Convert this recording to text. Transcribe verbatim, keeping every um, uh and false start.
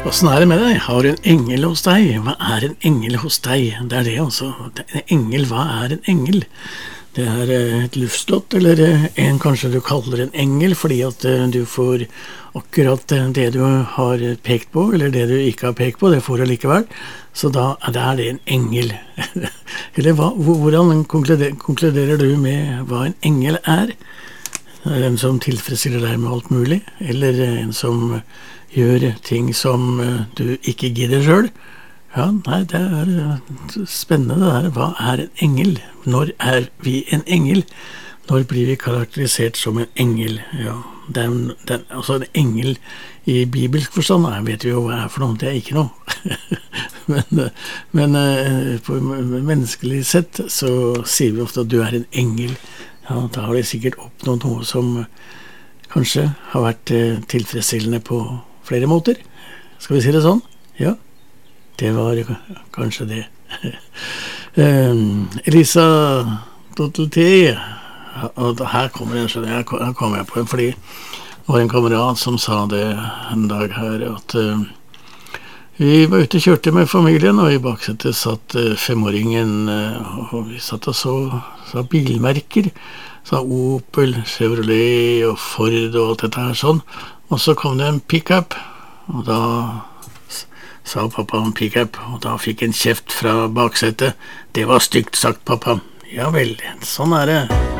Hvordan er det med deg? Har du en engel hos deg? Hva er en engel hos deg? Det er det altså. En engel, hva er en engel? Det er et luftslott, eller en kanskje du kaller en engel, fordi at du får akkurat det du har pekt på, eller det du ikke har pekt på, det får du likevel. Så da er det en engel. Eller hva, hvordan konkluderer, konkluderer du med hva en engel er? Er det en som tilfredsstiller deg med alt mulig, eller en som gjør ting som du ikke gidder selv? Ja, nei, det er spennende det her. Hva er en engel? Når er vi en engel? Når blir vi karakterisert som en engel? Ja, den, den, altså en engel i bibelsk forstand, jeg vet jo hva er for noe, det er ikke noe. men men på menneskelig sett så sier vi ofte at du er en engel. Ja, da har de sikkert oppnådd noe som kanskje har vært tilfredsstillende på flere måter. Skal vi si det sånn? Ja. Det var kanskje det. um, Elisa Dottelti, og her kommer jeg, her kommer jeg på en, fordi det var en kamerat som sa det en dag her, at uh, vi var ute og kjørte med familien, og i baksetet satt uh, femåringen, uh, og vi satt og så, så bilmerker, så Opel, Chevrolet og Ford og alt dette her sånn, og så kom det en pick-up, og da sa pappa om pick-up, og da fikk en kjeft fra baksetet. Det var stygt sagt, pappa. Ja vel, sånn er det.